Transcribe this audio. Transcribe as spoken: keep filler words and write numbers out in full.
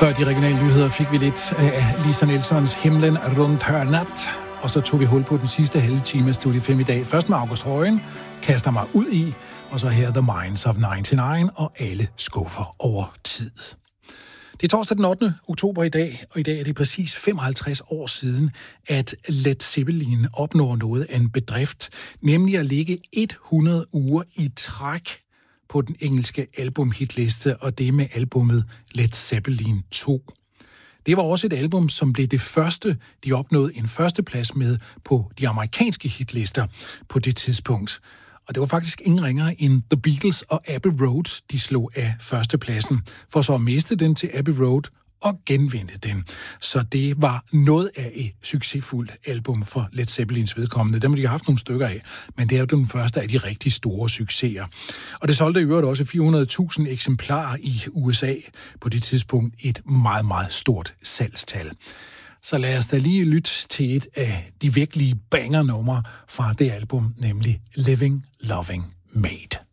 Før de regionale nyheder fik vi lidt af Lisa Nilssons Himlen rundt hver nat, og så tog vi hul på den sidste halve time af Studie fem i dag. Først med August Højen, kaster mig ud i, og så her The Minds of nioghalvfems og alle skuffer over tid. Det er torsdag den ottende oktober i dag, og i dag er det præcis femoghalvtreds år siden, at Led Zeppelin opnår noget af en bedrift, nemlig at ligge hundrede uger i træk på den engelske albumhitliste, og det med albummet Led Zeppelin to. Det var også et album, som blev det første, de opnåede en førsteplads med på de amerikanske hitlister på det tidspunkt. Og det var faktisk ingen ringere end The Beatles og Abbey Road, de slog af førstepladsen, for så at miste den til Abbey Road og genvinde den. Så det var noget af et succesfuldt album for Led Zeppelins vedkommende. Dem har de haft nogle stykker af, men det er jo den første af de rigtig store succeser. Og det solgte i øvrigt også fire hundrede tusind eksemplarer i U S A på det tidspunkt, et meget, meget stort salgstal. Så lad os da lige lytte til et af de virkelige banger-numre fra det album, nemlig Living, Loving, Made.